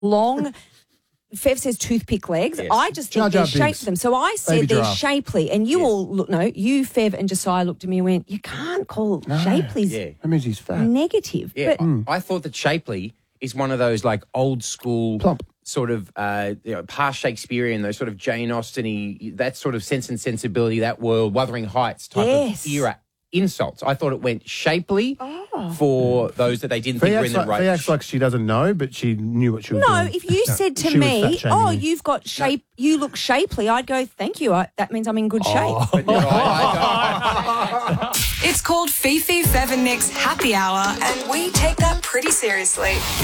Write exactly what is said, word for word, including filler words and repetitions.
long. Fev says toothpick legs. Yes. I just Jar think Jar they're shape Binks. for them. So I said Baby they're giraffe. shapely. And you Yes. all look, no, you, Fev and Josiah looked at me and went, you can't call shapely's Yeah. That means he's fat. negative. Yeah, But I, I thought that shapely is one of those like old school Plump. sort of uh, you know, past Shakespearean, those sort of Jane Austen-y, that sort of Sense and Sensibility, that world, Wuthering Heights type Yes. of era insults. I thought it went shapely for those that they didn't Fee think were in acts, the like, right. Fee acts like she doesn't know, but she knew what she was no, doing. if you said to She was me, fat-shaming oh, you. you've got shape, you look shapely, I'd go, thank you. I, that means I'm in good shape. But, you know, I- I don't- It's called Fifi, Fev and Nick's Happy Hour, and we take that pretty seriously.